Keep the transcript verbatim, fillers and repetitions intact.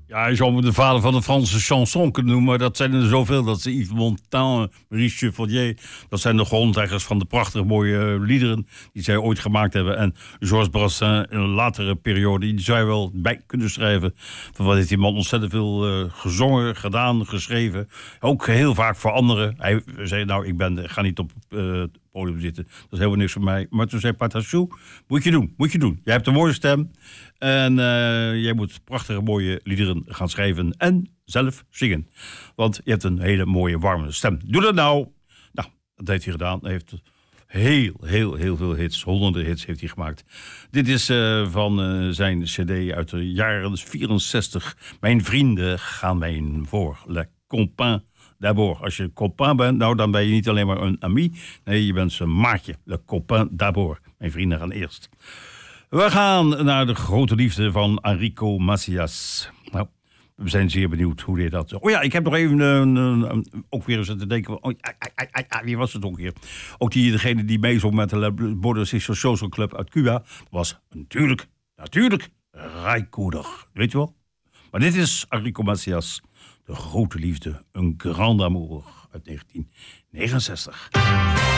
Ja, je zou me de vader van de Franse chanson kunnen noemen, maar dat zijn er zoveel. Dat ze Yves Montand, Maurice Chevalier, dat zijn de grondleggers van de prachtige mooie liederen die zij ooit gemaakt hebben. En Georges Brassens in een latere periode, die zou je wel bij kunnen schrijven. Van wat heeft die man ontzettend veel uh, gezongen, gedaan, geschreven. Ook heel vaak voor anderen. Hij zei, nou, ik ben, ga niet op uh, het podium zitten. Dat is helemaal niks voor mij. Maar toen zei Patachou, moet je doen, moet je doen. Jij hebt een mooie stem. En uh, jij moet prachtige mooie liederen gaan schrijven en zelf zingen. Want je hebt een hele mooie warme stem. Doe dat nou. Nou, dat heeft hij gedaan. Hij heeft heel, heel, heel veel hits. Honderden hits heeft hij gemaakt. Dit is uh, van uh, zijn cd uit de jaren vierenzestig. Mijn vrienden gaan mij voor. Le Copain d'abord. Als je copain bent, nou dan ben je niet alleen maar een ami. Nee, je bent zijn maatje. Le Copain d'abord. Mijn vrienden gaan eerst. We gaan naar de grote liefde van Enrico Macias. Nou, we zijn zeer benieuwd hoe dit dat... Oh ja, ik heb nog even een, een, een, ook weer eens te denken... Oh, ai, ai, ai, ai, wie was het ook weer? Ook die, degene die meezong met de Borders Social Club uit Cuba... was natuurlijk, natuurlijk, Ray Cooder. Weet je wel? Maar dit is Enrico Macias. De grote liefde, een grand amour uit negentien negenenzestig.